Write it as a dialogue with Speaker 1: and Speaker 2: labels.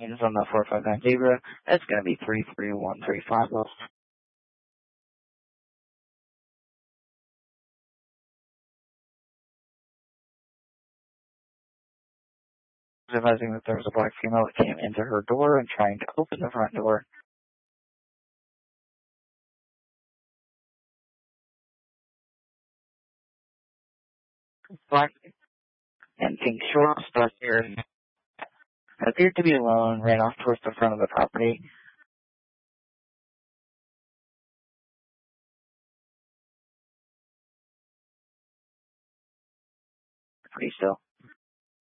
Speaker 1: It's on the 459 Zebra. That's going to be 33135. Advising that there was a black female that came into her door and trying to open the front door. Black and pink shorts, dark hair, appeared to be alone, ran off towards the front of the property. Pretty still.